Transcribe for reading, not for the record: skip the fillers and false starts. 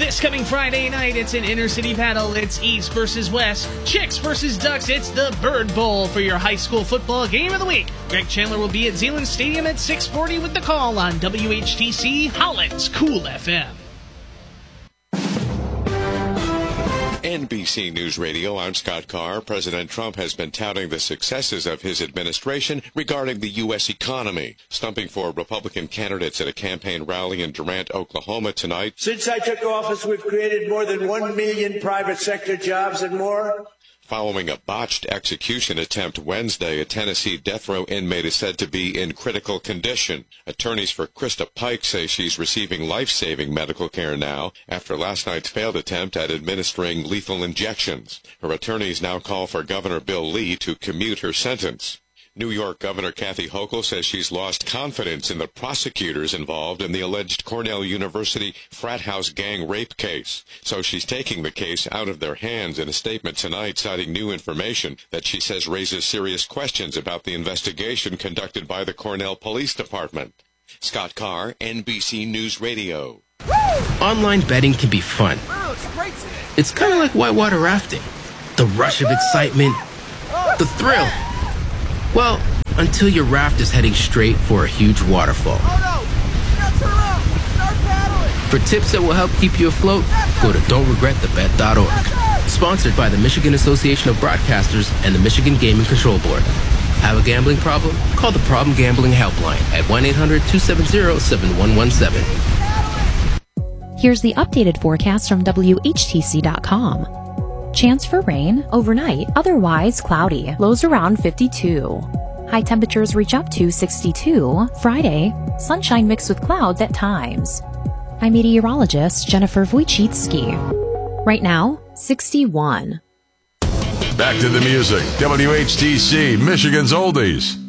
This coming Friday night, it's an inner-city battle. It's East versus West, Chicks versus Ducks. It's the Bird Bowl for your high school football game of the week. Greg Chandler will be at Zeeland Stadium at 6:40 with the call on WHTC Holland's Cool FM. NBC News Radio, I'm Scott Carr. President Trump has been touting the successes of his administration regarding the U.S. economy, stumping for Republican candidates at a campaign rally in Durant, Oklahoma tonight. Since I took office, we've created more than 1 million private sector jobs and more. Following a botched execution attempt Wednesday, a Tennessee death row inmate is said to be in critical condition. Attorneys for Krista Pike say she's receiving life-saving medical care now after last night's failed attempt at administering lethal injections. Her attorneys now call for Governor Bill Lee to commute her sentence. New York Governor Kathy Hochul says she's lost confidence in the prosecutors involved in the alleged Cornell University frat house gang rape case. So she's taking the case out of their hands in a statement tonight, citing new information that she says raises serious questions about the investigation conducted by the Cornell Police Department. Scott Carr, NBC News Radio. Online betting can be fun. It's kind of like whitewater rafting. The rush of excitement, the thrill. Well, until your raft is heading straight for a huge waterfall. For tips that will help keep you afloat, go to don'tregretthebet.org. Sponsored by the Michigan Association of Broadcasters and the Michigan Gaming Control Board. Have a gambling problem? Call the Problem Gambling Helpline at 1-800-270-7117. Here's the updated forecast from WHTC.com. Chance for rain overnight, otherwise cloudy. Lows around 52. High temperatures reach up to 62. Friday, sunshine mixed with clouds at times. I'm meteorologist Jennifer Wojcicki. Right now, 61. Back to the music. WHTC, Michigan's Oldies.